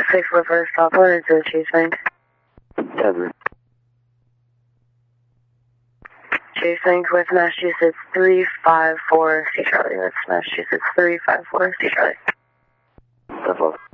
6 reverse stop order to Chase Bank. Denver. Chase Bank with Massachusetts 354 C Charlie. That's Massachusetts 354 C Charlie. That's all.